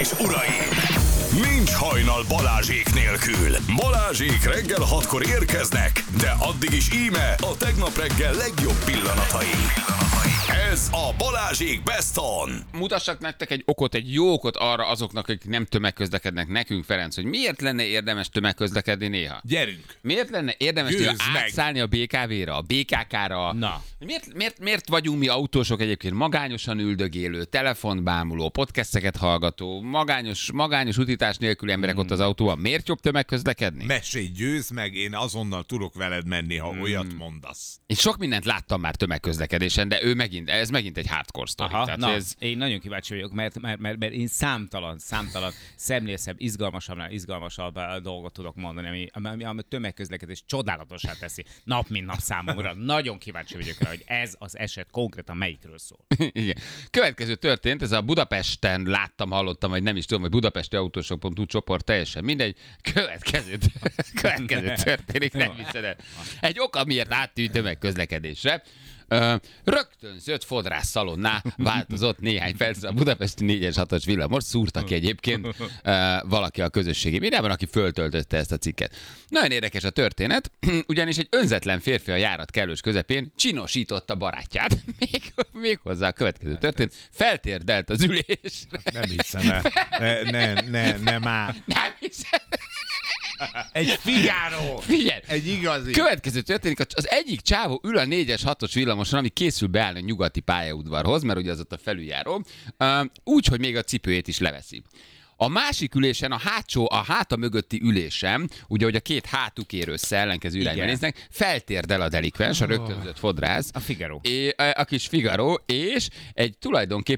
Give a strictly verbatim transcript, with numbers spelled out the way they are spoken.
és uraim! Nincs hajnal Balázsék nélkül. Balázsék reggel hatkor érkeznek, de addig is íme a tegnap reggel legjobb pillanatai. Ez a Balázsék Best On. Mutassak nektek egy okot, egy jó okot arra azoknak, akik nem tömegközlekednek, nekünk, Ferenc, hogy miért lenne érdemes tömegközlekedni néha? Gyerünk! Miért lenne érdemes néha átszállni a bé ká vé-ra, a bé ká ká-ra? Na. Miért, miért, miért vagyunk mi autósok egyébként magányosan üldögélő, telefont bámuló, podcasteket hallgató, magányos, magányos utítás nélkül emberek hmm. ott az autóban? Miért jobb tömegközlekedni? Mesélj, győz meg, én azonnal tudok veled menni, ha hmm. olyat mondasz. Én sok mindent láttam már tömegközlekedésen, de ő megint, ez megint egy hardcore sztori. Aha, Tehát na, ez... én nagyon kíváncsi vagyok, mert, mert, mert, mert én számtalan, számtalan szemlészebb, izgalmasabbnál izgalmasabb dolgot tudok mondani, ami, ami, ami a tömegközlekedés csodálatosá teszi nap mint nap számomra. Nagyon kíváncsi vagyok rá, hogy ez az eset konkrétan melyikről szól. Igen. Következő történt, ez a Budapesten láttam, hallottam, vagy nem is tudom, hogy budapesti autósok pont hu csoport, teljesen mindegy. Következő, következő történik, nem hiszed el. Egy oka, miért áttűnt tömegközlekedésre. Uh, rögtönzött fodrász szalonná változott néhány perc a budapesti négyes hatos villamos, szúrta ki egyébként uh, valaki a közösségi médiában, aki föltöltötte ezt a cikket. Nagyon érdekes a történet, ugyanis egy önzetlen férfi a járat kellős közepén csinosította barátját. Még, még hozzá a következő történet, feltérdelt az ülésre. Nem hiszem el. Ne, ne, ne, ne már. Nem hiszem. Egy Figaro! Figyelj! Egy igazi! Következő történik, az egyik csávó ül a négyes hatos villamoson, ami készül beállni a nyugati pályaudvarhoz, mert ugye az ott a felüljáró, úgy, hogy még a cipőjét is leveszi. A másik ülésen, a hátsó, a háta mögötti ülésen, ugye, hogy a két hátukért össze ellenkező irányba néznek, feltérdel a delikvens, a rögtönzött fodrász. A Figaro. É, a, a kis Figaro, és egy tulajdonképpen